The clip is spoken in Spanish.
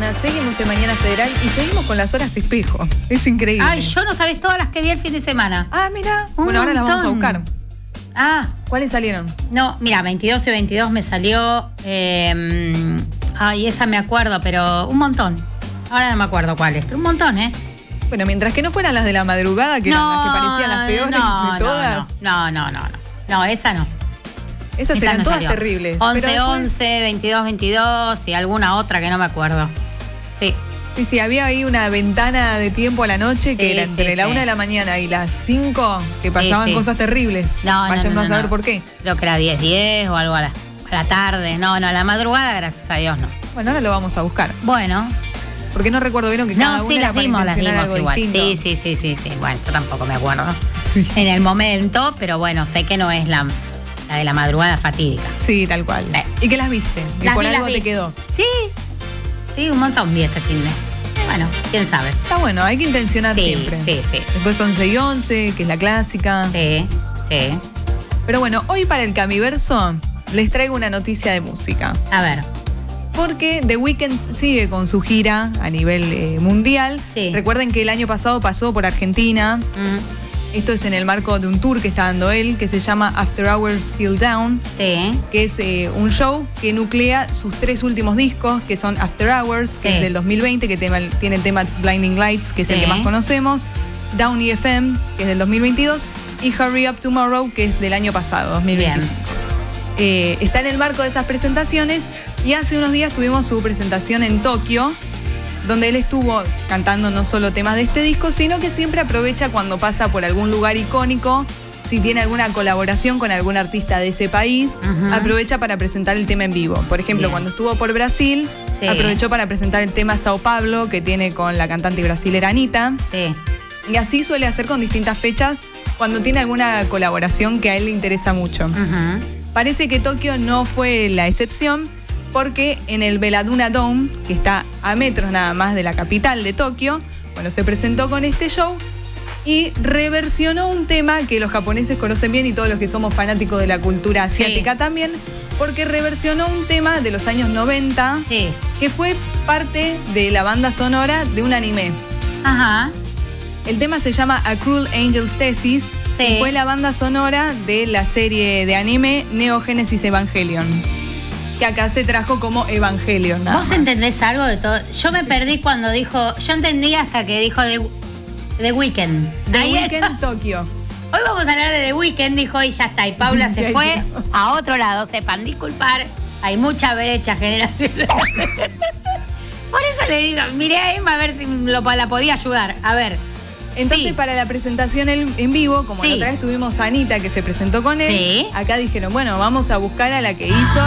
mañana, seguimos en Mañana Federal y seguimos con las horas espejo. Es increíble. Ay, yo no sabés todas las que vi el fin de semana. Ah, mira. Bueno, ahora las vamos a buscar. Ah. ¿Cuáles salieron? No, mira, 22 y 22 me salió. Ay, esa me acuerdo, pero un montón. Ahora no me acuerdo cuáles, pero un montón, ¿eh? Bueno, mientras que no fueran las de la madrugada, que eran las que parecían las peores de todas. No, esa no. Esas eran todas terribles. 11-11, 22-22 y alguna otra que no me acuerdo. Sí. Sí, había ahí una ventana de tiempo a la noche que era entre la 1 de la mañana y las 5 que pasaban cosas terribles. Vayan a saber por qué. Creo que era 10-10 o algo a la tarde. No, a la madrugada, gracias a Dios, no. Bueno, ahora lo vamos a buscar. Bueno. Porque no recuerdo bien que cada una era para intencionar algo igual. distinto. Sí. Bueno, yo tampoco me acuerdo en el momento, pero bueno, sé que no es la de la madrugada fatídica. Sí, tal cual. Sí. ¿Y qué las viste? ¿Y por algo te quedó? Sí, un montón vi este fin de. Bueno, quién sabe. Está bueno, hay que intencionar siempre. Sí. Después 11 y 11, que es la clásica. Sí. Pero bueno, hoy para el Camiverso les traigo una noticia de música. A ver. Porque The Weeknd sigue con su gira a nivel mundial. Sí. Recuerden que el año pasado pasó por Argentina. Esto es en el marco de un tour que está dando él, que se llama After Hours Till Down. Sí. Que es un show que nuclea sus 3 últimos discos, que son After Hours, que es del 2020, que tiene el tema Blinding Lights, que es el que más conocemos. Down EFM, que es del 2022. Y Hurry Up Tomorrow, que es del año pasado, 2025. Está en el marco de esas presentaciones y hace unos días tuvimos su presentación en Tokio, donde él estuvo cantando no solo temas de este disco, sino que siempre aprovecha cuando pasa por algún lugar icónico, si tiene alguna colaboración con algún artista de ese país, aprovecha para presentar el tema en vivo. Por ejemplo, cuando estuvo por Brasil, aprovechó para presentar el tema Sao Paulo, que tiene con la cantante brasilera Anitta. Sí. Y así suele hacer con distintas fechas cuando tiene alguna colaboración que a él le interesa mucho. Parece que Tokio no fue la excepción, porque en el Belladonna Dome, que está a metros nada más de la capital de Tokio, bueno, se presentó con este show y reversionó un tema que los japoneses conocen bien y todos los que somos fanáticos de la cultura asiática también, porque reversionó un tema de los años 90 que fue parte de la banda sonora de un anime. El tema se llama A Cruel Angel's Thesis y fue la banda sonora de la serie de anime Neo Genesis Evangelion, que acá se trajo como Evangelion. ¿Vos entendés algo de todo? Yo me perdí cuando dijo, yo entendí hasta que dijo The Weeknd. The Weeknd Tokio. Hoy vamos a hablar de The Weeknd, dijo, y ya está. Y Paula se fue a otro lado. Sepan disculpar, hay mucha brecha generacional. Por eso le digo, miré a Emma a ver si la podía ayudar. A ver. Entonces, para la presentación en vivo, como la otra vez tuvimos a Anitta que se presentó con él, acá dijeron, bueno, vamos a buscar a la que hizo